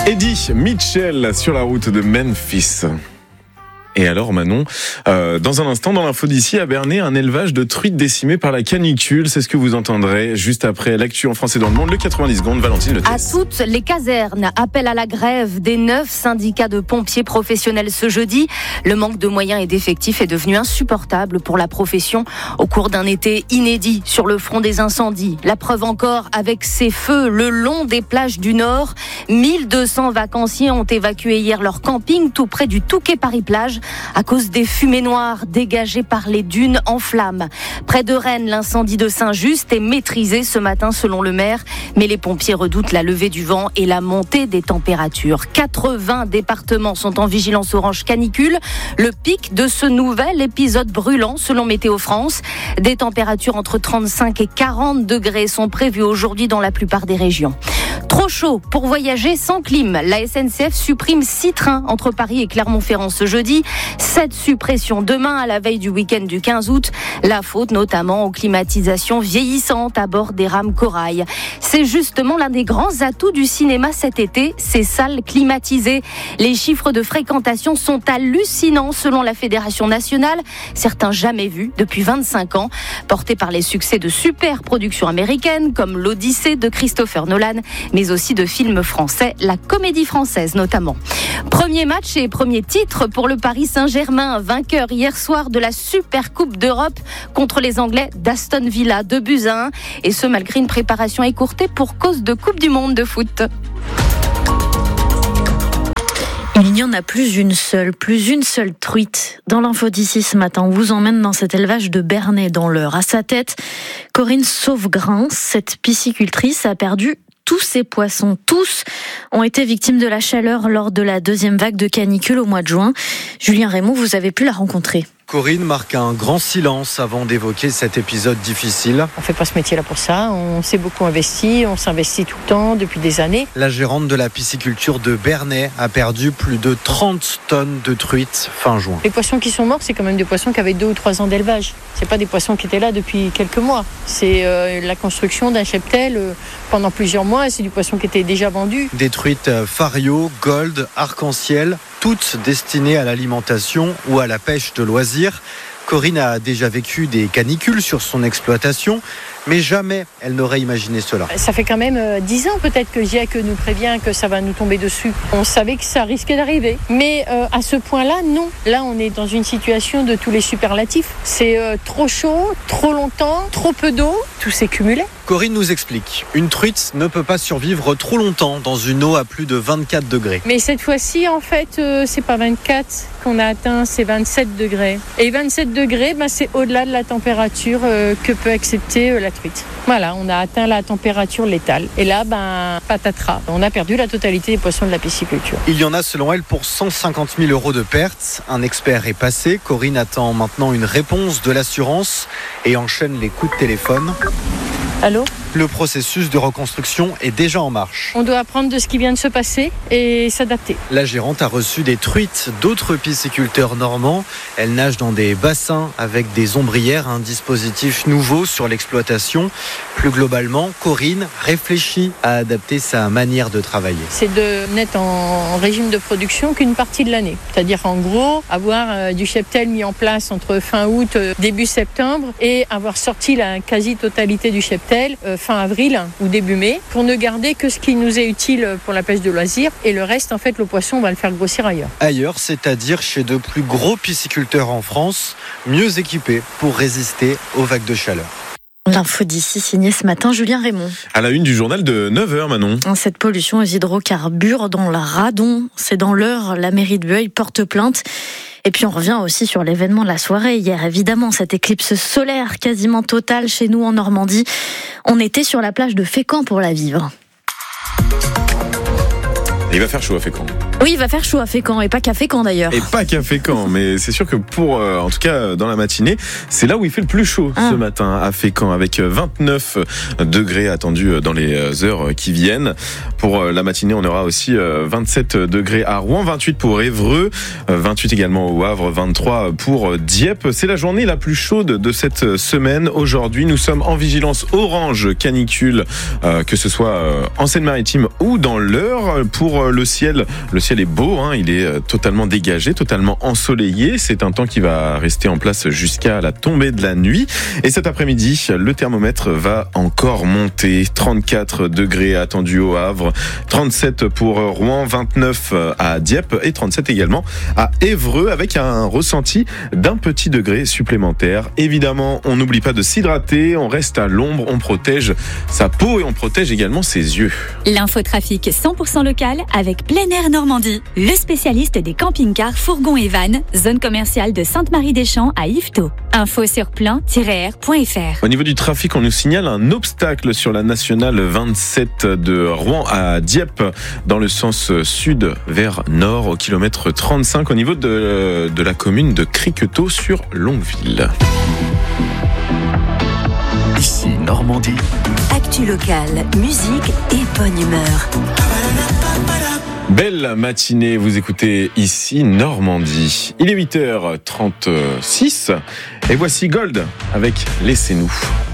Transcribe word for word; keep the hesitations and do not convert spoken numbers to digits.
Eddie Mitchell sur la route de Memphis. Et alors Manon, euh, dans un instant dans l'info d'ici à Bernay, un élevage de truites décimé par la canicule, c'est ce que vous entendrez juste après l'actu en français dans le monde, le quatre-vingt-dix secondes, Valentine Le À toutes les casernes, appel à la grève des neuf syndicats de pompiers professionnels ce jeudi. Le manque de moyens et d'effectifs est devenu insupportable pour la profession au cours d'un été inédit sur le front des incendies. La preuve encore avec ces feux le long des plages du Nord. mille deux cents vacanciers ont évacué hier leur camping tout près du Touquet-Paris-Plage à cause des fumées noires dégagées par les dunes en flammes. Près de Rennes, l'incendie de Saint-Just est maîtrisé ce matin selon le maire, mais les pompiers redoutent la levée du vent et la montée des températures. quatre-vingts départements sont en vigilance orange canicule, le pic de ce nouvel épisode brûlant selon Météo France. Des températures entre trente-cinq et quarante degrés sont prévues aujourd'hui dans la plupart des régions. Trop chaud pour voyager sans clim. La S N C F supprime six trains entre Paris et Clermont-Ferrand ce jeudi. Sept suppressions demain à la veille du week-end du quinze août. La faute notamment aux climatisations vieillissantes à bord des rames Corail. C'est justement l'un des grands atouts du cinéma cet été, ces salles climatisées. Les chiffres de fréquentation sont hallucinants selon la Fédération nationale. Certains jamais vus depuis vingt-cinq ans. Portés par les succès de super productions américaines comme l'Odyssée de Christopher Nolan, mais aussi de films français, la Comédie Française notamment. Premier match et premier titre pour le Paris Saint-Germain, vainqueur hier soir de la Super Coupe d'Europe contre les Anglais d'Aston Villa, deux buts à un, et ce malgré une préparation écourtée pour cause de Coupe du Monde de foot. Il n'y en a plus une seule, plus une seule truite. Dans l'info d'ici ce matin, on vous emmène dans cet élevage de Bernay dans l'Eure. À sa tête, Corinne Sauvegrain, cette piscicultrice a perdu tous ces poissons, tous ont été victimes de la chaleur lors de la deuxième vague de canicule au mois de juin. Julien Raymond, vous avez pu la rencontrer. Corinne marque un grand silence avant d'évoquer cet épisode difficile. On ne fait pas ce métier-là pour ça, on s'est beaucoup investi, on s'investit tout le temps depuis des années. La gérante de la pisciculture de Bernay a perdu plus de trente tonnes de truites fin juin. Les poissons qui sont morts, c'est quand même des poissons qui avaient deux ou trois ans d'élevage. C'est pas des poissons qui étaient là depuis quelques mois. C'est euh, la construction d'un cheptel euh, pendant plusieurs mois, c'est du poisson qui était déjà vendu. Des truites Fario, Gold, Arc-en-Ciel, toutes destinées à l'alimentation ou à la pêche de loisirs. Corinne a déjà vécu des canicules sur son exploitation, mais jamais elle n'aurait imaginé cela. Ça fait quand même dix ans peut-être que G I E C nous prévient que ça va nous tomber dessus. On savait que ça risquait d'arriver. Mais euh, à ce point-là, non. Là, on est dans une situation de tous les superlatifs. C'est euh, trop chaud, trop longtemps, trop peu d'eau. Tout s'est cumulé. Corinne nous explique. Une truite ne peut pas survivre trop longtemps dans une eau à plus de vingt-quatre degrés. Mais cette fois-ci, en fait, euh, c'est pas vingt-quatre qu'on a atteint, c'est vingt-sept degrés. Et vingt-sept degrés, ben, c'est au-delà de la température euh, que peut accepter euh, la truite. Voilà, on a atteint la température létale. Et là, ben, patatras. On a perdu la totalité des poissons de la pisciculture. Il y en a, selon elle, pour cent cinquante mille euros de pertes. Un expert est passé. Corinne attend maintenant une réponse de l'assurance et enchaîne les coups de téléphone. Allô ? Le processus de reconstruction est déjà en marche. On doit apprendre de ce qui vient de se passer et s'adapter. La gérante a reçu des truites d'autres pisciculteurs normands. Elle nage dans des bassins avec des ombrières, un dispositif nouveau sur l'exploitation. Plus globalement, Corinne réfléchit à adapter sa manière de travailler. C'est de n'être en régime de production qu'une partie de l'année. C'est-à-dire en gros, avoir euh, du cheptel mis en place entre fin août, euh, début septembre et avoir sorti la quasi-totalité du cheptel euh, fin avril ou début mai, pour ne garder que ce qui nous est utile pour la pêche de loisirs, et le reste, en fait, le poisson, on va le faire grossir ailleurs. Ailleurs, c'est-à-dire chez de plus gros pisciculteurs en France, mieux équipés pour résister aux vagues de chaleur. L'info d'ici signée ce matin Julien Raymond. À la une du journal de neuf heures, Manon. Cette pollution aux hydrocarbures dans la Radon, c'est dans l'Eure, la mairie de Bueil porte plainte. Et puis on revient aussi sur l'événement de la soirée hier, évidemment, cette éclipse solaire quasiment totale chez nous en Normandie. On était sur la plage de Fécamp pour la vivre. Il va faire chaud à Fécamp. Oui, il va faire chaud à Fécamp, et pas qu'à Fécamp d'ailleurs. Et pas qu'à Fécamp, mais c'est sûr que pour, euh, en tout cas dans la matinée, c'est là où il fait le plus chaud ah. ce matin à Fécamp, avec vingt-neuf degrés attendus dans les heures qui viennent. Pour la matinée, on aura aussi vingt-sept degrés à Rouen, vingt-huit pour Évreux, vingt-huit également au Havre, vingt-trois pour Dieppe. C'est la journée la plus chaude de cette semaine. Aujourd'hui, nous sommes en vigilance orange canicule, euh, que ce soit en Seine-Maritime ou dans l'Eure. Pour le ciel, le ciel est beau, hein, il est totalement dégagé, totalement ensoleillé. C'est un temps qui va rester en place jusqu'à la tombée de la nuit. Et cet après-midi, le thermomètre va encore monter. trente-quatre degrés attendus au Havre, trente-sept pour Rouen, vingt-neuf à Dieppe et trente-sept également à Évreux, avec un ressenti d'un petit degré supplémentaire. Évidemment, on n'oublie pas de s'hydrater, on reste à l'ombre, on protège sa peau et on protège également ses yeux. L'infotrafic cent pour cent local avec Plein Air Normandie, le spécialiste des camping-cars, fourgons et vannes, zone commerciale de Sainte-Marie-des-Champs à Yvetot. Info sur plan tiret r point f r. Au niveau du trafic, on nous signale un obstacle sur la nationale vingt-sept de Rouen à Dieppe, dans le sens sud vers nord, au kilomètre trente-cinq, au niveau de, de la commune de Criquetot sur Longueville. Ici Normandie. Actu locale, musique et bonne humeur. Belle matinée, vous écoutez ici Normandie. Il est huit heures trente-six et voici Gold avec Laissez-nous.